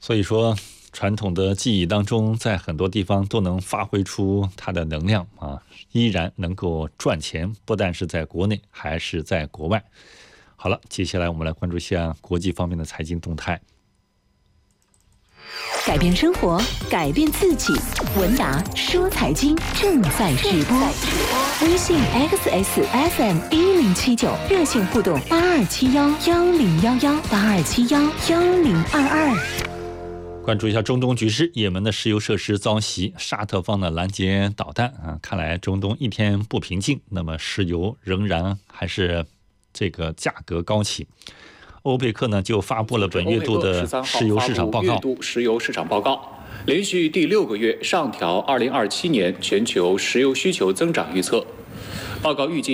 所以说，传统的技艺当中，在很多地方都能发挥出它的能量啊，依然能够赚钱，不但是在国内，还是在国外。好了，接下来我们来关注一下国际方面的财经动态。 改变生活，改变自己。文达说财经正在直播，微信 XSFM1079热线互动8271101182711022。 关注一下中东局势，也门的石油设施遭袭，沙特方的拦截导弹啊，看来中东一天不平静，那么石油仍然还是这个价格高企。欧佩克呢就发布了本月度的石油市场报告， 连续第6个月上调2027年全球石油需求增长预测。报告预计